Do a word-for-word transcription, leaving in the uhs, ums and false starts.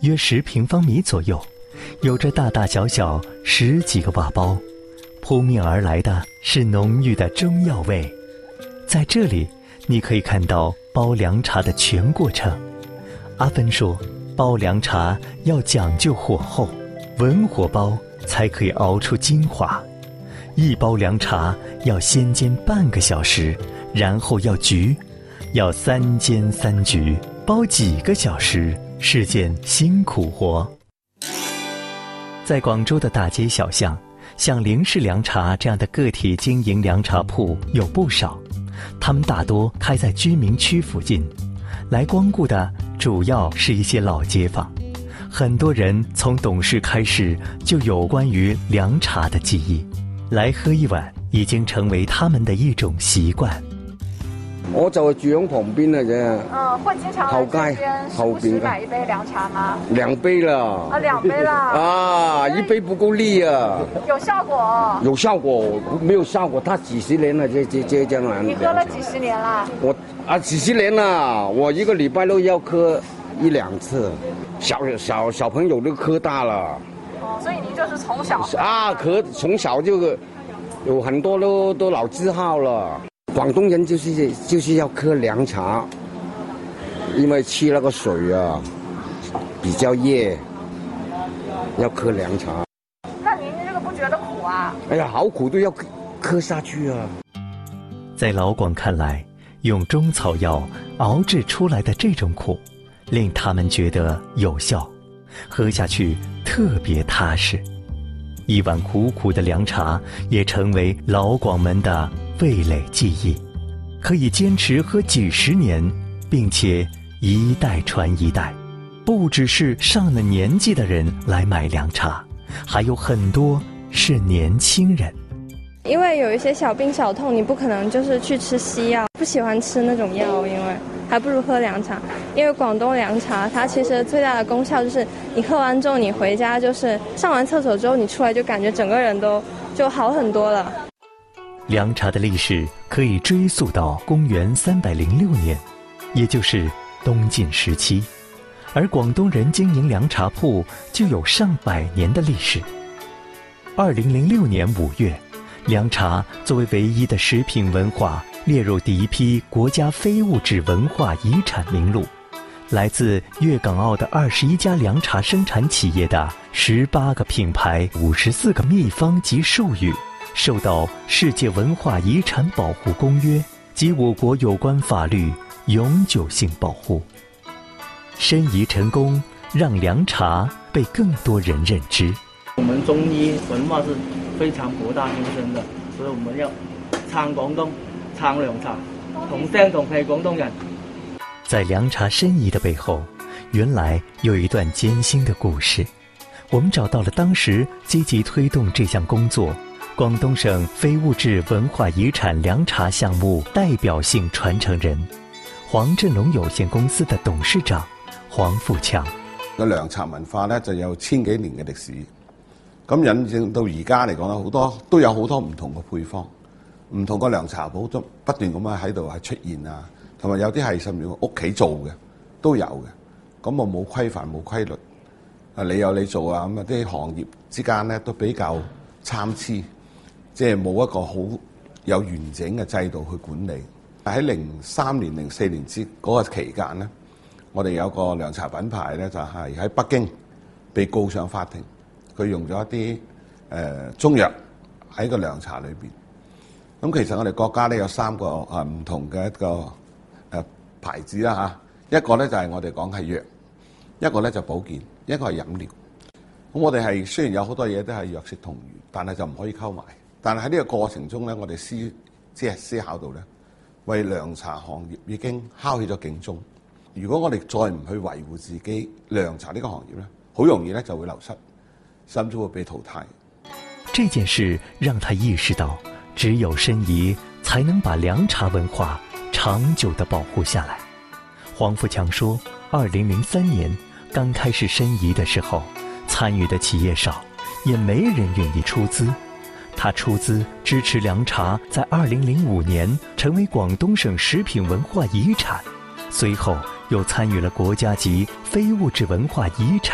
约十平方米左右，有着大大小小十几个瓦包，扑面而来的是浓郁的中药味。在这里，你可以看到煲凉茶的全过程。阿芬说，煲凉茶要讲究火候，文火煲才可以熬出精华。一煲凉茶要先煎半个小时，然后要焗，要三煎三焗，煲几个小时是件辛苦活。在广州的大街小巷，像林氏凉茶这样的个体经营凉茶铺有不少，他们大多开在居民区附近，来光顾的主要是一些老街坊。很多人从懂事开始就有關於涼茶的記憶，來喝一碗已經成為他們的一種習慣。 我就係住喺旁邊嘅啫。 嗯，會經常來這邊時不時買一杯涼茶嗎？ 兩杯啦。 啊，兩杯啦。 啊，一杯不夠力啊。 有效果。有效果， 沒有效果，他幾十年了，這這這這樣。 你喝了幾十年啦？ 我啊，幾十年啦，我一個禮拜都要喝一兩次。小小小朋友都喝大了。 哦，所以您就是從小啊，喝從小就有很多都都老字號了。廣東人就是就是要喝涼茶，因為吃那個水啊比較熱，要喝涼茶。 那您這個不覺得苦啊？ 哎呀，好苦都要喝下去啊！ 在老廣看來，用中草藥熬製出來的這種苦，令他們覺得有效，喝下去特別踏實。一碗苦苦的涼茶也成為老廣們的味蕾記憶，可以堅持喝幾十年，並且一代傳一代。不只是上了年紀的人來買涼茶，還有很多是年輕人。 因為有一些小病小痛，你不可能就是去吃西藥，不喜歡吃那種藥，因為還不如喝涼茶。因為廣東涼茶它其實最大的功效就是你喝完之後，你回家就是上完廁所之後，你出來就感覺整個人都就好很多了。 涼茶的歷史可以追溯到公元三百零六年，也就是東晉時期，而廣東人經營涼茶鋪就有上百年的歷史。二零零六年五月，涼茶作為唯一的食品文化列入第一批國家非物質文化遺產名錄。來自粵港澳的二十一家涼茶生產企業的十八個品牌、五十四個秘方及術語，受到世界文化遺產保護公約及我國有關法律永久性保護。申遺成功，讓涼茶被更多人認知。 我們中醫文化是非常博大精深的，所以我們要撐廣東，撐涼茶，同聲同氣廣東人。 在涼茶申遺的背後，原來有一段艱辛的故事。我們找到了當時積極推動這項工作廣東省非物質文化遺產涼茶項目代表性傳承人，黃振龍有限公司的董事長黃富強。 個涼茶文化咧就有千幾年嘅歷史，咁引證到而家嚟講咧，好多都有好多唔同嘅配方，唔同嘅涼茶鋪都不斷咁樣喺度係出現啊，同埋有啲係甚至屋企做嘅都有嘅，咁我冇規範冇規律，啊你有你做啊，咁啊啲行業之間咧都比較參差，即係冇一個好有完整嘅制度去管理。喺零三年、零四年之嗰個期間咧，我哋有個涼茶品牌咧，就係喺北京被告上法庭，佢用咗一啲誒、呃、中藥喺個涼茶裏邊。咁其實我哋國家咧有三個啊唔同嘅一個誒、呃、牌子啦嚇，一個咧就係我哋講係藥，一個咧就保健，一個係飲料。咁我哋係雖然有好多嘢都係藥食同源，但係就唔可以溝埋。但係喺呢個過程中咧，我哋思即係思考到咧，為涼茶行業已經敲起咗警鐘。如果我哋再唔去維護自己涼茶呢個行業咧，好容易咧就會流失，甚至會被淘汰。 這件事讓他意識到，只有申遺才能把涼茶文化長久地保護下來。黃富強說，二零零三年剛開始申遺的時候，參與的企業少，也沒人願意出資。他出資支持涼茶在二零零五年成為廣東省食品文化遺產，隨後又參與了國家級非物質文化遺產